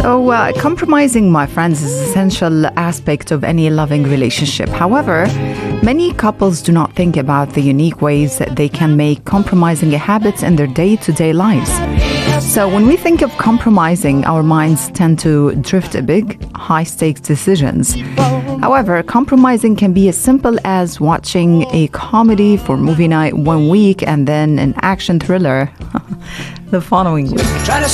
Compromising, my friends, is an essential aspect of any loving relationship. However, many couples do not think about the unique ways that they can make compromising a habit in their day-to-day lives. So when we think of compromising, our minds tend to drift to big, high-stakes decisions. However, compromising can be as simple as watching a comedy for movie night one week and then an action thriller the following week.